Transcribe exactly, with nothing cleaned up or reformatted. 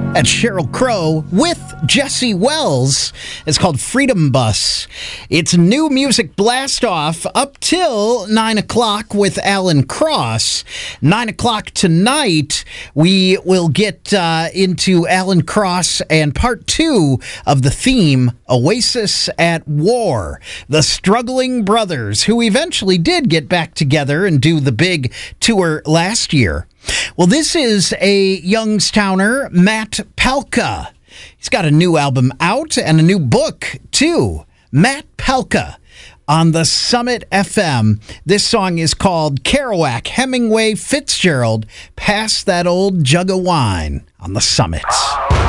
And Sheryl Crow with Jesse Wells. It's called Freedom Bus. It's new music blast off up till nine o'clock with Alan Cross. nine o'clock tonight, we will get uh, into Alan Cross and part two of the theme, Oasis at War. The struggling brothers who eventually did get back together and do the big tour last year. Well, this is a Youngstowner, Matt Palka. He's got a new album out and a new book, too. Matt Palka on the Summit F M. This song is called Kerouac, Hemingway, Fitzgerald, Pass That Old Jug of Wine on the Summit.